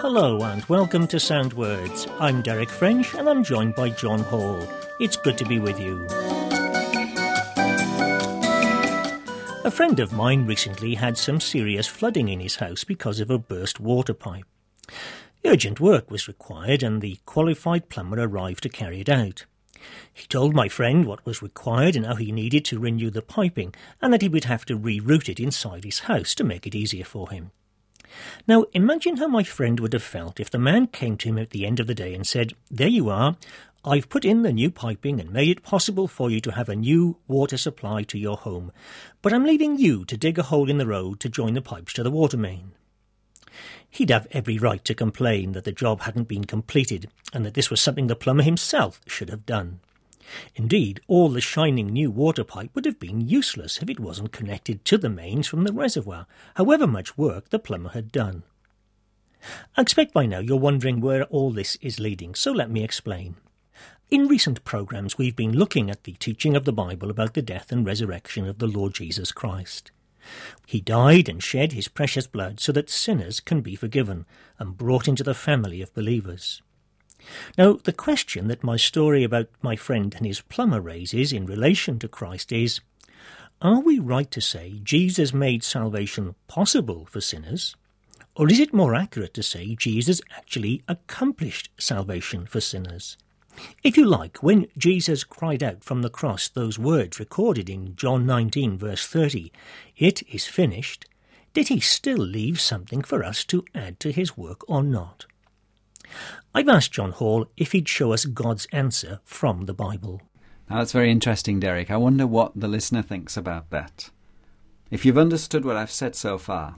Hello and welcome to Sound Words. I'm Derek French and I'm joined by John Hall. It's good to be with you. A friend of mine recently had some serious flooding in his house because of a burst water pipe. Urgent work was required and the qualified plumber arrived to carry it out. He told my friend what was required and how he needed to renew the piping and that he would have to reroute it inside his house to make it easier for him. Now, imagine how my friend would have felt if the man came to him at the end of the day and said, "There you are, I've put in the new piping and made it possible for you to have a new water supply to your home, but I'm leaving you to dig a hole in the road to join the pipes to the water main." He'd have every right to complain that the job hadn't been completed and that this was something the plumber himself should have done. Indeed, all the shining new water pipe would have been useless if it wasn't connected to the mains from the reservoir, however much work the plumber had done. I expect by now you're wondering where all this is leading, so let me explain. In recent programmes we've been looking at the teaching of the Bible about the death and resurrection of the Lord Jesus Christ. He died and shed his precious blood so that sinners can be forgiven and brought into the family of believers. Now, the question that my story about my friend and his plumber raises in relation to Christ is, are we right to say Jesus made salvation possible for sinners? Or is it more accurate to say Jesus actually accomplished salvation for sinners? If you like, when Jesus cried out from the cross those words recorded in John 19 verse 30, "It is finished," did he still leave something for us to add to his work or not? I've asked John Hall if he'd show us God's answer from the Bible. Now that's very interesting, Derek. I wonder what the listener thinks about that. If you've understood what I've said so far,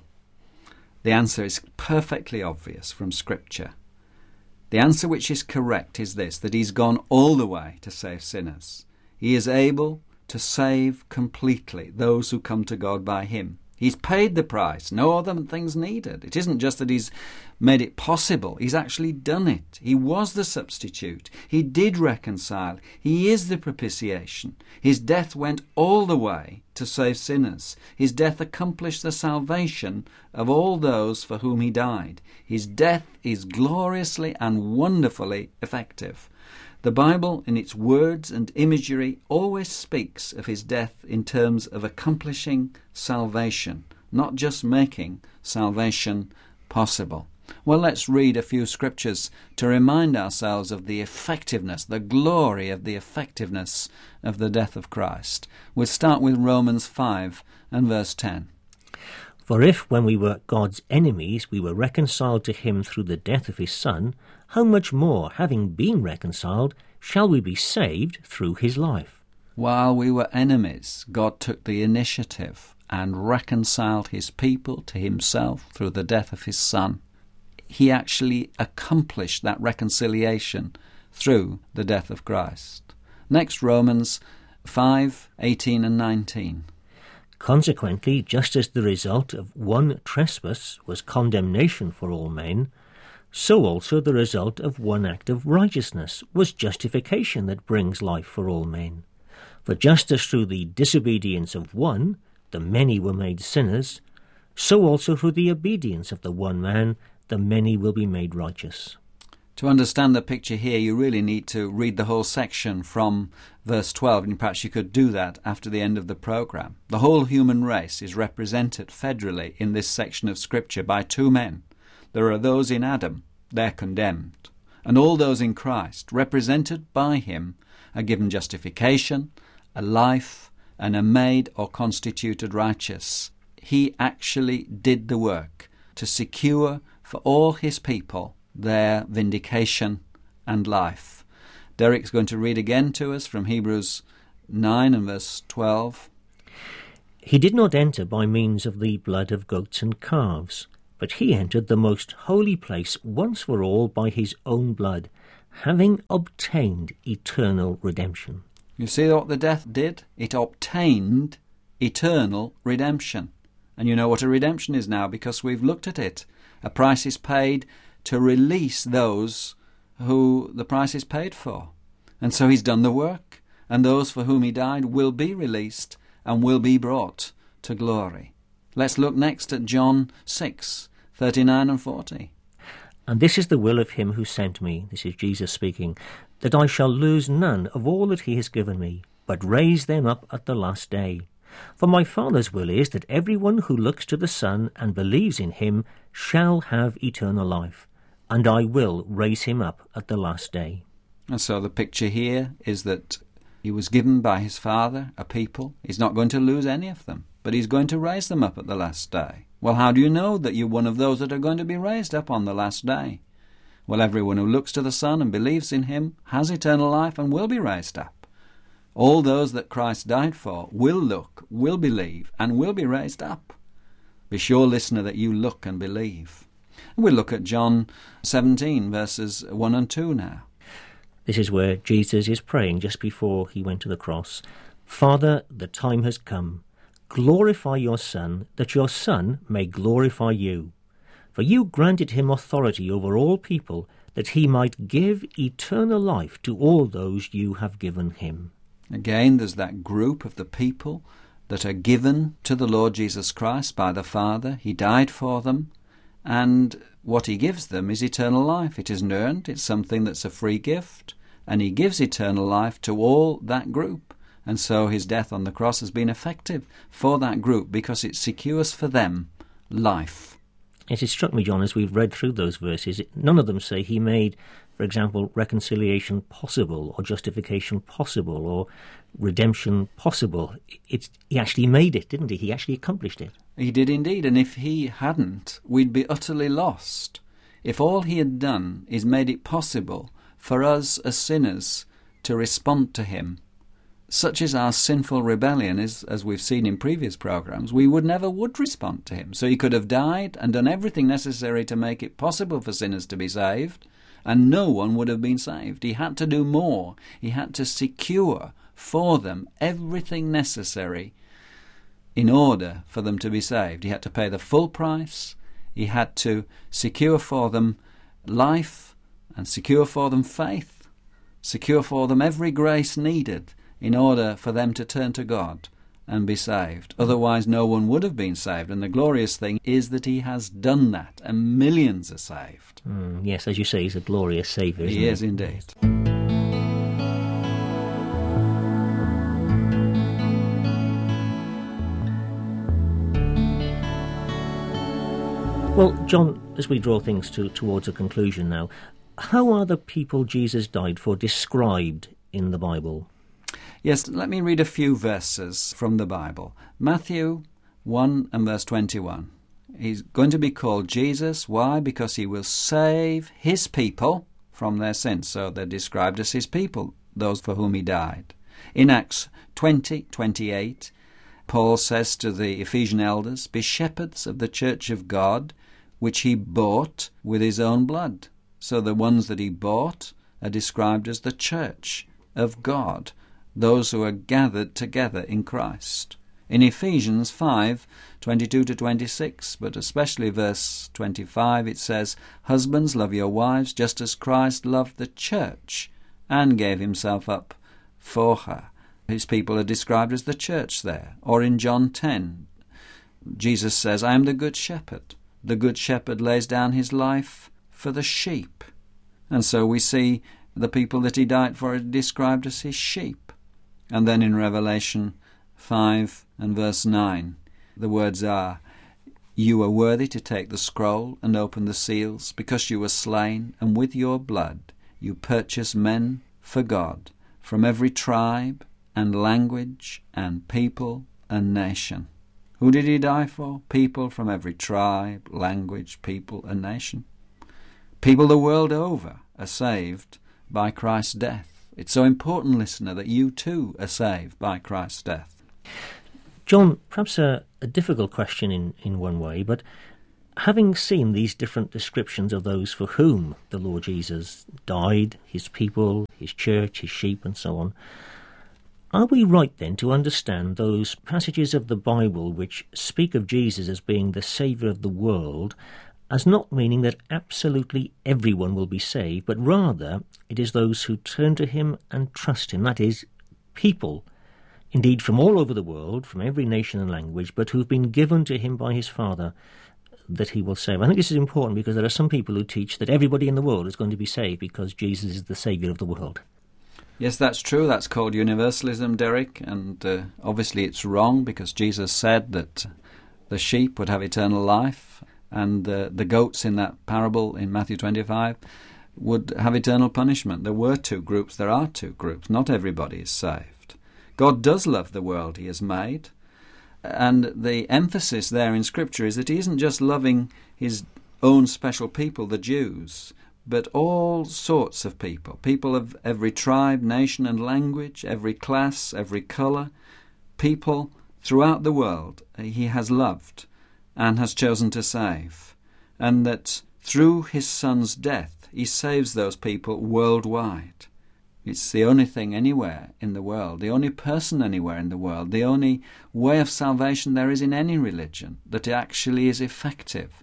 the answer is perfectly obvious from Scripture. The answer which is correct is this, that he's gone all the way to save sinners. He is able to save completely those who come to God by him. He's paid the price, no other things needed. It isn't just that he's made it possible, he's actually done it. He was the substitute. He did reconcile. He is the propitiation. His death went all the way to save sinners. His death accomplished the salvation of all those for whom he died. His death is gloriously and wonderfully effective. The Bible, in its words and imagery, always speaks of his death in terms of accomplishing salvation, not just making salvation possible. Well, let's read a few scriptures to remind ourselves of the effectiveness, the glory of the effectiveness of the death of Christ. We'll start with Romans 5 and verse 10. For if, when we were God's enemies, we were reconciled to him through the death of his Son, how much more, having been reconciled, shall we be saved through his life? While we were enemies, God took the initiative and reconciled his people to himself through the death of his Son. He actually accomplished that reconciliation through the death of Christ. Next, Romans 5, 18 and 19. Consequently, just as the result of one trespass was condemnation for all men, so also the result of one act of righteousness was justification that brings life for all men. For just as through the disobedience of one the many were made sinners, so also through the obedience of the one man the many will be made righteous. To understand the picture here, you really need to read the whole section from verse 12, and perhaps you could do that after the end of the programme. The whole human race is represented federally in this section of Scripture by two men. There are those in Adam, they're condemned, and all those in Christ, represented by him, are given justification, a life, and are made or constituted righteous. He actually did the work to secure for all his people their vindication and life. Derek's going to read again to us from Hebrews 9 and verse 12. He did not enter by means of the blood of goats and calves, but he entered the most holy place once for all by his own blood, having obtained eternal redemption. You see what the death did? It obtained eternal redemption. And you know what a redemption is now because we've looked at it. A price is paid to release those who the price is paid for. And so he's done the work, and those for whom he died will be released and will be brought to glory. Let's look next at John 6, 39 and 40. And this is the will of him who sent me," this is Jesus speaking, "that I shall lose none of all that he has given me, but raise them up at the last day. For my Father's will is that everyone who looks to the Son and believes in him shall have eternal life, and I will raise him up at the last day." And so the picture here is that he was given by his Father a people. He's not going to lose any of them, but he's going to raise them up at the last day. Well, how do you know that you're one of those that are going to be raised up on the last day? Well, everyone who looks to the Son and believes in him has eternal life and will be raised up. All those that Christ died for will look, will believe, and will be raised up. Be sure, listener, that you look and believe. We'll look at John 17, verses 1 and 2 now. This is where Jesus is praying just before he went to the cross. "Father, the time has come. Glorify your Son, that your Son may glorify you. For you granted him authority over all people, that he might give eternal life to all those you have given him." Again, there's that group of the people that are given to the Lord Jesus Christ by the Father. He died for them, and what he gives them is eternal life. It isn't earned, it's something that's a free gift, and he gives eternal life to all that group. And so his death on the cross has been effective for that group because it secures for them life. It has struck me, John, as we've read through those verses, none of them say he made, for example, reconciliation possible or justification possible or redemption possible. He actually made it, didn't he? He actually accomplished it. He did indeed, and if he hadn't, we'd be utterly lost. If all he had done is made it possible for us as sinners to respond to him, such is our sinful rebellion, as we've seen in previous programs, we never would respond to him. So he could have died and done everything necessary to make it possible for sinners to be saved, and no one would have been saved. He had to do more. He had to secure for them everything necessary in order for them to be saved. He had to pay the full price. He had to secure for them life and secure for them faith, secure for them every grace needed in order for them to turn to God and be saved. Otherwise, no one would have been saved. And the glorious thing is that he has done that, and millions are saved. Yes, as you say, he's a glorious Saviour, isn't he? He is indeed. Well, John, as we draw things towards a conclusion now, how are the people Jesus died for described in the Bible? Yes, let me read a few verses from the Bible. Matthew 1 and verse 21. He's going to be called Jesus. Why? Because he will save his people from their sins. So they're described as his people, those for whom he died. In Acts 20:28, Paul says to the Ephesian elders, "Be shepherds of the church of God, which he bought with his own blood." So the ones that he bought are described as the church of God, those who are gathered together in Christ. In Ephesians 5:22-26, but especially verse 25, it says, "Husbands, love your wives, just as Christ loved the church and gave himself up for her." His people are described as the church there. Or in John 10, Jesus says, "I am the good shepherd. The good shepherd lays down his life for the sheep." And so we see the people that he died for are described as his sheep. And then in Revelation 5 and verse 9, the words are, "You are worthy to take the scroll and open the seals, because you were slain, and with your blood you purchased men for God from every tribe and language and people and nation." Who did he die for? People from every tribe, language, people and nation. People the world over are saved by Christ's death. It's so important, listener, that you too are saved by Christ's death. John, perhaps a difficult question in one way, but having seen these different descriptions of those for whom the Lord Jesus died, his people, his church, his sheep, and so on, are we right then to understand those passages of the Bible which speak of Jesus as being the Saviour of the world as not meaning that absolutely everyone will be saved, but rather it is those who turn to him and trust him, that is, people, indeed from all over the world, from every nation and language, but who've been given to him by his Father, that he will save. I think this is important because there are some people who teach that everybody in the world is going to be saved because Jesus is the saviour of the world. Yes, that's true. That's called universalism, Derek, and obviously it's wrong because Jesus said that the sheep would have eternal life and the goats in that parable in Matthew 25 would have eternal punishment. There were two groups, there are two groups. Not everybody is saved. God does love the world he has made, and the emphasis there in Scripture is that he isn't just loving his own special people, the Jews, but all sorts of people, people of every tribe, nation and language, every class, every colour, people throughout the world he has loved and has chosen to save, and that through his Son's death he saves those people worldwide. It's the only thing anywhere in the world, the only person anywhere in the world, the only way of salvation there is in any religion that actually is effective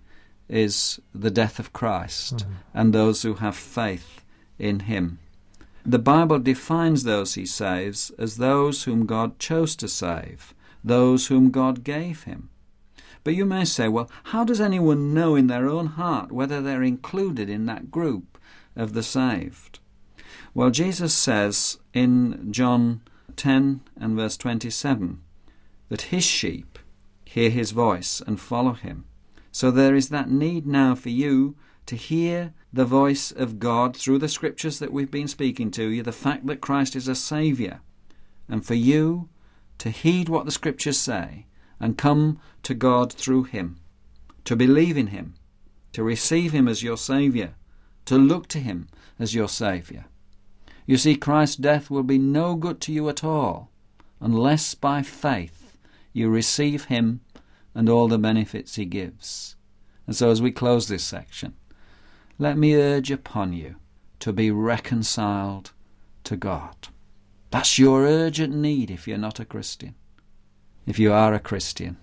is the death of Christ and those who have faith in him. The Bible defines those he saves as those whom God chose to save, those whom God gave him. But you may say, well, how does anyone know in their own heart whether they're included in that group of the saved? Well, Jesus says in John 10 and verse 27 that his sheep hear his voice and follow him. So there is that need now for you to hear the voice of God through the Scriptures that we've been speaking to you, the fact that Christ is a Saviour, and for you to heed what the Scriptures say and come to God through him, to believe in him, to receive him as your Saviour, to look to him as your Saviour. You see, Christ's death will be no good to you at all unless by faith you receive him and all the benefits he gives. And so as we close this section, let me urge upon you to be reconciled to God. That's your urgent need if you're not a Christian. If you are a Christian,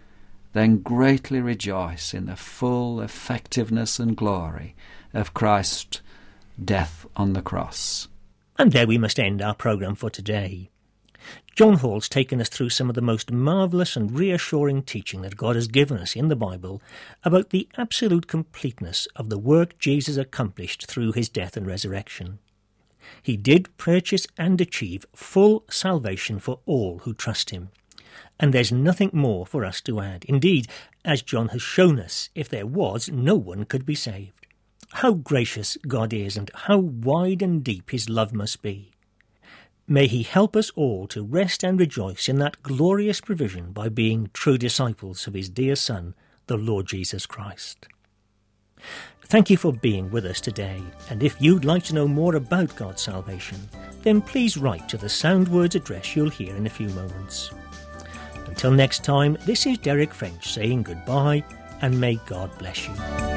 then greatly rejoice in the full effectiveness and glory of Christ's death on the cross. And there we must end our programme for today. John Hall's taken us through some of the most marvellous and reassuring teaching that God has given us in the Bible about the absolute completeness of the work Jesus accomplished through his death and resurrection. He did purchase and achieve full salvation for all who trust him. And there's nothing more for us to add. Indeed, as John has shown us, if there was, no one could be saved. How gracious God is, and how wide and deep his love must be. May he help us all to rest and rejoice in that glorious provision by being true disciples of his dear Son, the Lord Jesus Christ. Thank you for being with us today, and if you'd like to know more about God's salvation, then please write to the Soundwords address you'll hear in a few moments. Until next time, this is Derek French saying goodbye, and may God bless you.